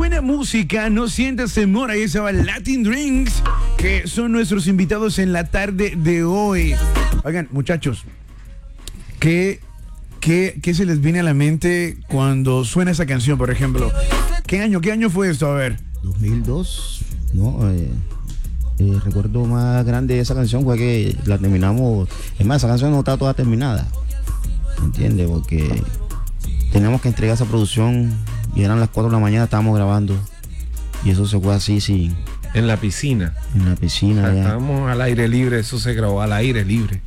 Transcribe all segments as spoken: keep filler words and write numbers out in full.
buena música, no sientas temor. Ahí estaba Latin Drinks, que son nuestros invitados en la tarde de hoy. Oigan, muchachos, ¿qué, qué, qué se les viene a la mente cuando suena esa canción, por ejemplo? ¿Qué año, qué año fue esto? A ver. dos mil dos, ¿no? Eh, el recuerdo más grande de esa canción fue que la terminamos. Es más, esa canción no está toda terminada, ¿entiendes? Porque teníamos que entregar esa producción y eran las cuatro de la mañana, estábamos grabando y eso se fue así, sin... En la piscina. En la piscina. O sea, ya. estábamos al aire libre, eso se grabó al aire libre.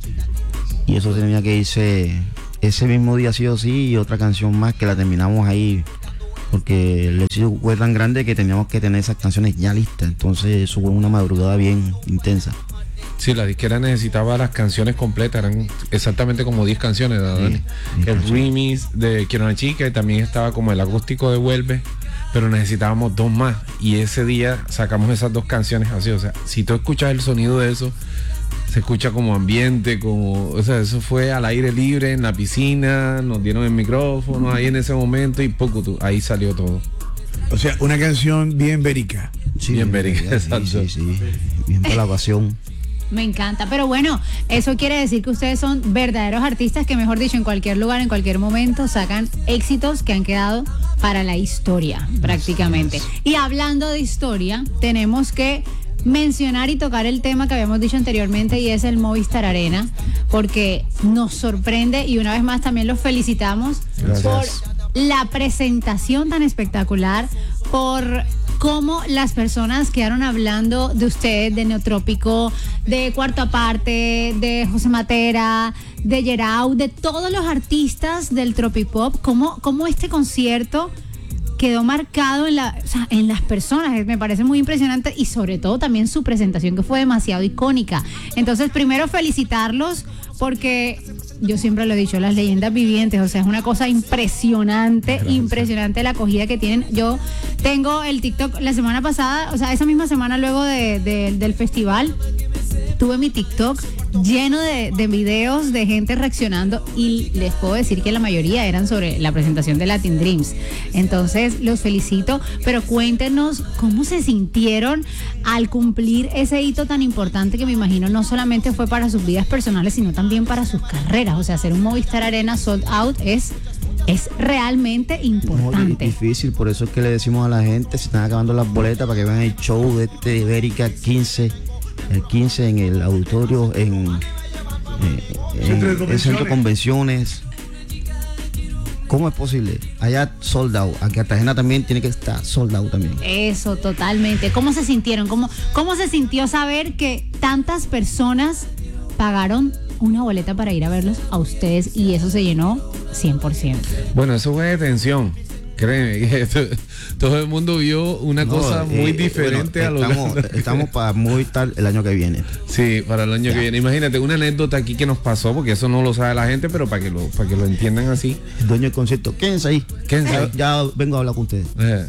Y eso tenía que irse ese mismo día sí o sí, y otra canción más que la terminamos ahí, porque el éxito fue tan grande que teníamos que tener esas canciones ya listas. Entonces eso fue una madrugada bien intensa. Sí, la disquera necesitaba las canciones completas, eran exactamente como diez canciones, ¿no, Dani? Sí, el canciones. remix de Quiero una chica, y también estaba como el acústico de Vuelve, pero necesitábamos dos más, y ese día sacamos esas dos canciones así. O sea, si tú escuchas el sonido de eso, se escucha como ambiente, como, o sea, eso fue al aire libre, en la piscina, nos dieron el micrófono ahí en ese momento y poco, tú, ahí salió todo. O sea, una canción bien verica. Sí, Bien verica, sí, exacto. sí, sí, bien para la ocasión. Me encanta, pero bueno, eso quiere decir que ustedes son verdaderos artistas que, mejor dicho, en cualquier lugar, en cualquier momento, sacan éxitos que han quedado para la historia, prácticamente. Y hablando de historia, tenemos que mencionar y tocar el tema que habíamos dicho anteriormente, y es el Movistar Arena, porque nos sorprende, y una vez más también los felicitamos Gracias. por la presentación tan espectacular, por cómo las personas quedaron hablando de ustedes, de Neotrópico, de Cuarto Aparte, de José Matera, de Gerau, de todos los artistas del Tropipop, cómo, cómo este concierto quedó marcado en, la, o sea, en las personas. Me parece muy impresionante, y sobre todo también su presentación, que fue demasiado icónica. Entonces, primero felicitarlos, porque yo siempre lo he dicho, las leyendas vivientes, o sea, es una cosa impresionante, Gracias. impresionante la acogida que tienen. Yo tengo el TikTok la semana pasada, o sea, esa misma semana luego de, de, del festival, tuve mi TikTok lleno de, de videos de gente reaccionando, y les puedo decir que la mayoría eran sobre la presentación de Latin Dreams. Entonces, los felicito, pero cuéntenos cómo se sintieron al cumplir ese hito tan importante, que me imagino no solamente fue para sus vidas personales, sino también para sus carreras. O sea, hacer un Movistar Arena sold out es... es realmente importante. Muy difícil, por eso es que le decimos a la gente, se están acabando las boletas para que vean el show de este Ibérica quince, el quince en el auditorio, en, eh, en el centro de convenciones. ¿Cómo es posible? Allá sold out, aquí Cartagena también tiene que estar sold out también. Eso, totalmente. ¿Cómo se sintieron? ¿Cómo, cómo se sintió saber que tantas personas pagaron una boleta para ir a verlos a ustedes, y eso se llenó cien por ciento? Bueno, eso fue de tensión. Créeme, que esto, todo el mundo vio una No, cosa eh, muy diferente bueno, a lo estamos, que... estamos para Movistar el año que viene. Sí, para el año Ya. que viene. Imagínate, una anécdota aquí que nos pasó, porque eso no lo sabe la gente, pero para que lo, para que lo entiendan así. El dueño del concierto, quédense ahí. Quédense ahí. Ya, ya vengo a hablar con ustedes. Eh,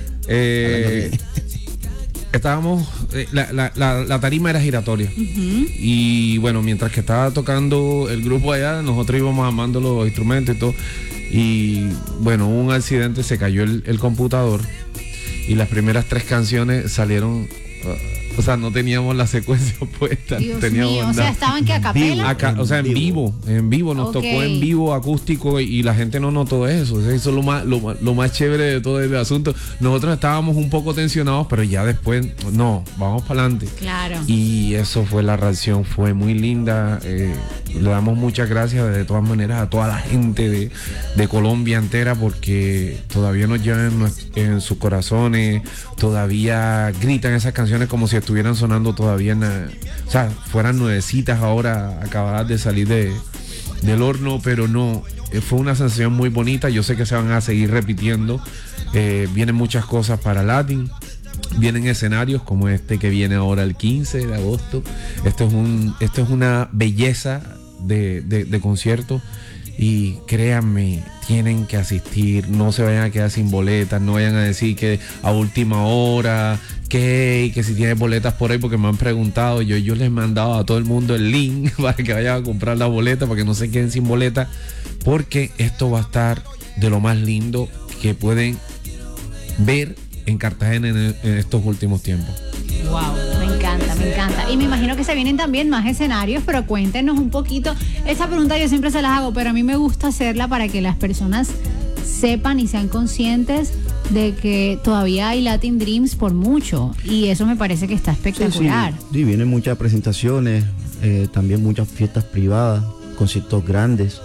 eh, estábamos, eh, la, la, la, la tarima era giratoria. Uh-huh. Y bueno, mientras que estaba tocando el grupo allá, nosotros íbamos armando los instrumentos y todo. Y bueno, hubo un accidente, se cayó el, el computador, y las primeras tres canciones salieron, uh, o sea, no teníamos la secuencia puesta. Dios no teníamos mío, o nada. sea, estaban que a capela. Acá, o sea, en vivo, en vivo, nos Ok. tocó en vivo acústico, y, y la gente no notó eso. O sea, eso es lo más, lo, más- lo más chévere de todo el asunto. Nosotros estábamos un poco tensionados, pero ya después, no, vamos para adelante. Claro. Y eso fue la reacción, fue muy linda. Eh, le damos muchas gracias de todas maneras a toda la gente de, de Colombia entera, porque todavía nos llevan en, nues- en sus corazones, todavía gritan esas canciones como si estuvieran sonando todavía, en la- o sea, fueran nuevecitas ahora, acabadas de salir de, del horno, pero no, eh, fue una sensación muy bonita. Yo sé que se van a seguir repitiendo. Eh, vienen muchas cosas para Latin. Vienen escenarios como este que viene ahora el quince de agosto. Esto es un, esto es una belleza de, de, de concierto, y créanme, tienen que asistir. No se vayan a quedar sin boletas, no vayan a decir que a última hora, que, que si tienes boletas por ahí, porque me han preguntado. Yo, yo les he mandado a todo el mundo el link para que vayan a comprar la boleta, para que no se queden sin boleta, porque esto va a estar de lo más lindo que pueden ver en Cartagena en, en estos últimos tiempos. Wow, me encanta, me encanta. Y me imagino que se vienen también más escenarios, pero cuéntenos un poquito. Esta pregunta yo siempre se las hago, pero a mí me gusta hacerla para que las personas sepan y sean conscientes de que todavía hay Latin Dreams por mucho, y eso me parece que está espectacular. Sí, sí. Sí, vienen muchas presentaciones, eh, también muchas fiestas privadas, conciertos grandes.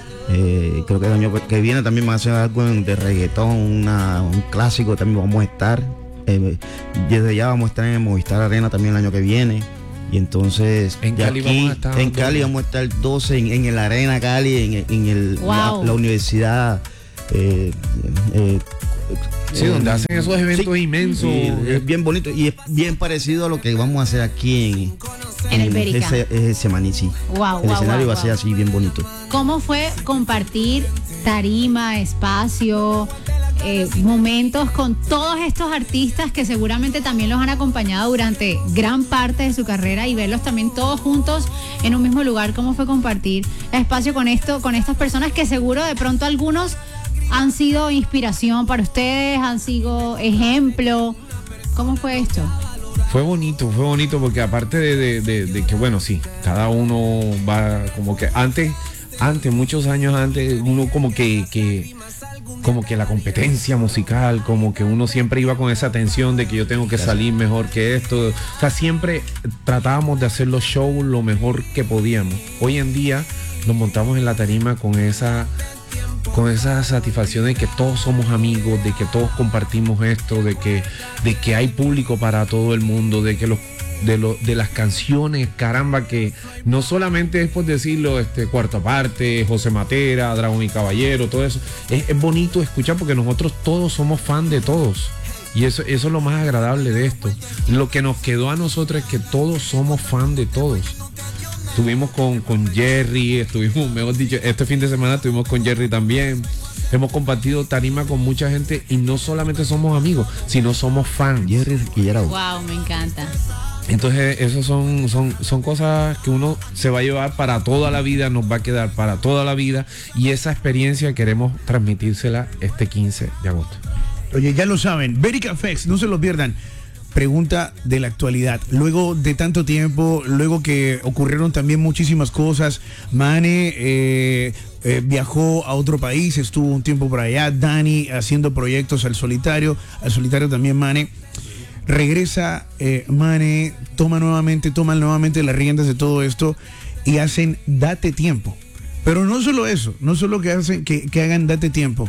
Eh, creo que el año que viene también va a hacer algo de reggaetón, una, un clásico también vamos a estar. Eh, desde ya vamos a estar en el Movistar Arena también el año que viene. Y entonces en de Cali, aquí, vamos a estar en Cali vamos a estar doce en, en el Arena Cali, en, en el, wow. la, la universidad. Eh, eh, Sí, donde eh, hacen esos eventos sí, inmensos. Es bien bonito y es bien parecido a lo que vamos a hacer aquí en, en, en el Bérica. Ese, ese Semaní, sí. Wow, el wow, escenario wow, va a ser wow. así, bien bonito. ¿Cómo fue compartir tarima, espacio, eh, momentos con todos estos artistas que seguramente también los han acompañado durante gran parte de su carrera, y verlos también todos juntos en un mismo lugar? ¿Cómo fue compartir espacio con esto, con estas personas que seguro de pronto algunos han sido inspiración para ustedes, han sido ejemplo? ¿Cómo fue esto? Fue bonito, fue bonito porque aparte de, de, de, de que, bueno, sí, cada uno va como que antes, antes, muchos años antes, uno como que, que como que la competencia musical, como que uno siempre iba con esa tensión de que yo tengo que salir mejor que esto. O sea, siempre tratábamos de hacer los shows lo mejor que podíamos. Hoy en día nos montamos en la tarima con esa con esa satisfacción de que todos somos amigos, de que todos compartimos esto, de que, de que hay público para todo el mundo, de que los de, lo, de las canciones, caramba, que no solamente es por decirlo, este Cuarta Parte, José Matera, Dragón y Caballero, todo eso, es, es bonito escuchar porque nosotros todos somos fan de todos. Y eso, eso es lo más agradable de esto. Lo que nos quedó a nosotros es que todos somos fan de todos. Estuvimos con, con Jerry, estuvimos, mejor dicho, este fin de semana estuvimos con Jerry también. Hemos compartido tarima con mucha gente y no solamente somos amigos, sino somos fans. Jerry Quillerao. Wow, me encanta. Entonces, eso son, son, son cosas que uno se va a llevar para toda la vida, nos va a quedar para toda la vida, y esa experiencia queremos transmitírsela este quince de agosto. Oye, ya lo saben, Bérica Fest, no se lo pierdan. Pregunta de la actualidad. Luego de tanto tiempo, luego que ocurrieron también muchísimas cosas, Mane eh, eh, viajó a otro país, estuvo un tiempo por allá, Dani haciendo proyectos al solitario, al solitario también Mane. Regresa eh, Mane, toma nuevamente, toman nuevamente las riendas de todo esto y hacen Date Tiempo. Pero no solo eso, no solo que hacen que, que hagan Date Tiempo.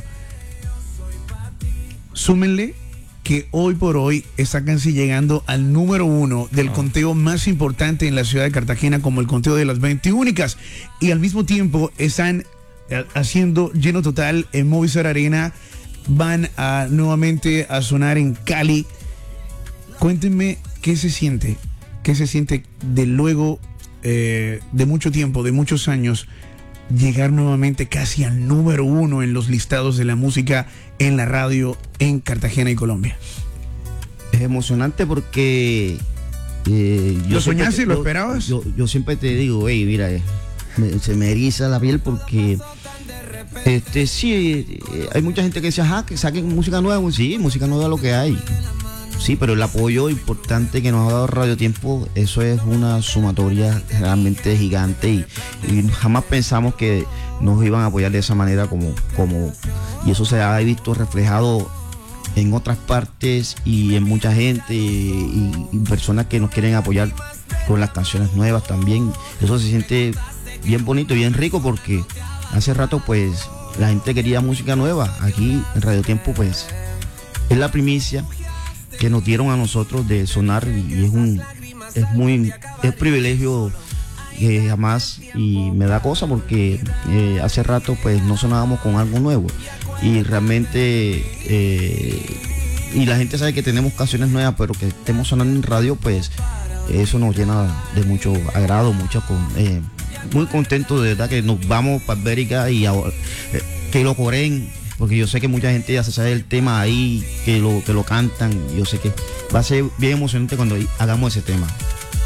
Súmenle que hoy por hoy está casi llegando al número uno del oh. conteo más importante en la ciudad de Cartagena, como el conteo de las veinte únicas, y al mismo tiempo están haciendo lleno total en Movistar Arena, van a nuevamente a sonar en Cali. Cuéntenme qué se siente, qué se siente de luego eh, de mucho tiempo, de muchos años, llegar nuevamente casi al número uno en los listados de la música en la radio en Cartagena y Colombia. Es emocionante porque eh, yo ¿Lo soñaste y lo yo, esperabas? Yo, yo siempre te digo, hey, mira, eh, me, se me eriza la piel porque este sí, eh, hay mucha gente que dice, ajá, que saquen música nueva. Sí, música nueva es lo que hay. Sí, pero el apoyo importante que nos ha dado Radio Tiempo, eso es una sumatoria realmente gigante, y, y jamás pensamos que nos iban a apoyar de esa manera, como, como y eso se ha visto reflejado en otras partes y en mucha gente y, y personas que nos quieren apoyar con las canciones nuevas también. Eso se siente bien bonito, bien rico, porque hace rato pues la gente quería música nueva. Aquí en Radio Tiempo pues es la primicia que nos dieron a nosotros de sonar, y es un es muy es privilegio que jamás, y me da cosa porque eh, hace rato pues no sonábamos con algo nuevo, y realmente eh, y la gente sabe que tenemos canciones nuevas, pero que estemos sonando en radio, pues eso nos llena de mucho agrado, mucho con, eh, muy contento de verdad que nos vamos para Bérica, y ahora, eh, que lo coreen, porque yo sé que mucha gente ya se sabe el tema ahí, que lo, que lo cantan. Yo sé que va a ser bien emocionante cuando hagamos ese tema.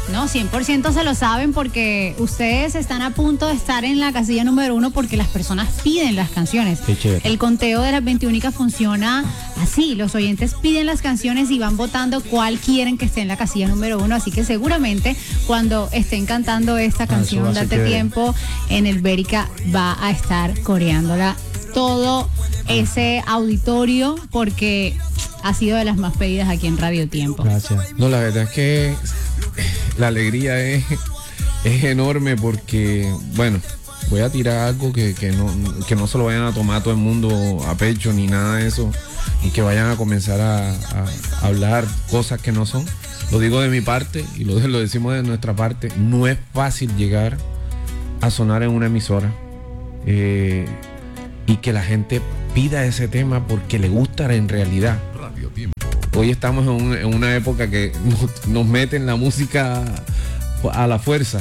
No, cien por ciento se lo saben porque ustedes están a punto de estar en la casilla número uno porque las personas piden las canciones. Qué chévere. El conteo de las veintiuna funciona así, los oyentes piden las canciones y van votando cuál quieren que esté en la casilla número uno, así que seguramente cuando estén cantando esta canción, va a ser Date chévere. Tiempo, en el Bérica va a estar coreándola todo ese auditorio porque ha sido de las más pedidas aquí en Radio Tiempo. Gracias. No, la verdad es que la alegría es, es enorme porque, bueno, voy a tirar algo que, que, no, que no se lo vayan a tomar todo el mundo a pecho ni nada de eso y que vayan a comenzar a, a hablar cosas que no son. Lo digo de mi parte y lo, lo decimos de nuestra parte. No es fácil llegar a sonar en una emisora eh, y que la gente pida ese tema porque le gusta en realidad. Hoy estamos en, un, en una época que nos, nos meten la música a la fuerza.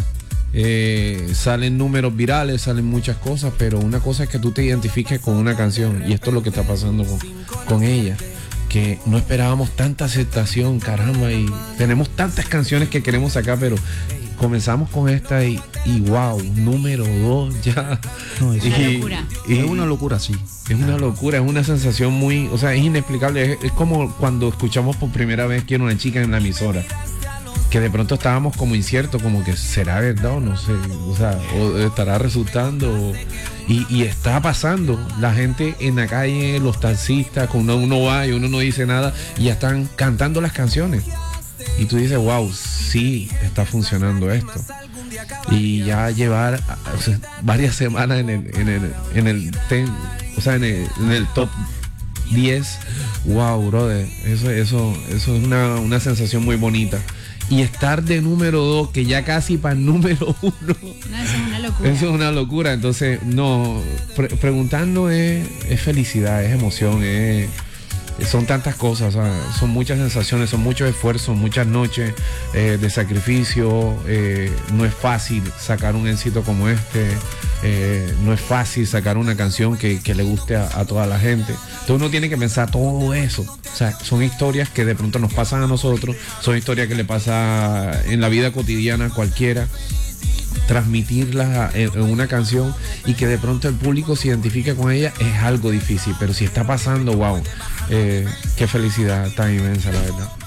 Eh, salen números virales, salen muchas cosas, pero una cosa es que tú te identifiques con una canción y esto es lo que está pasando con, con ella, que no esperábamos tanta aceptación, caramba, y tenemos tantas canciones que queremos sacar, pero comenzamos con esta y, y wow, número dos ya. No, es y, una locura. y- Es una locura, sí. es una locura, es una sensación muy, o sea, es inexplicable. Es, es como cuando escuchamos por primera vez Quiero una chica en la emisora, que de pronto estábamos como inciertos, como que será verdad o no sé, o sea, o estará resultando, o- y, y está pasando. La gente en la calle, los taxistas, cuando uno va y uno no dice nada, y ya están cantando las canciones. Y tú dices, wow, sí, está funcionando esto. Y ya llevar o sea, varias semanas en el, en el, en el ten, o sea, en el, en el top diez, wow, brother, eso, eso, eso es una, una sensación muy bonita. Y estar de número dos, que ya casi para el número uno, No, eso es una locura. eso es una locura. Entonces, no, pre- preguntando es, es felicidad, es emoción, es, son tantas cosas, o sea, son muchas sensaciones, son muchos esfuerzos, muchas noches eh, de sacrificio. Eh, no es fácil sacar un éxito como este, eh, no es fácil sacar una canción que, que le guste a, a toda la gente. Entonces uno tiene que pensar todo eso. O sea, son historias que de pronto nos pasan a nosotros, son historias que le pasa en la vida cotidiana a cualquiera. Transmitirlas en, en una canción y que de pronto el público se identifique con ella es algo difícil, pero si está pasando, wow, eh, qué felicidad tan inmensa, la verdad.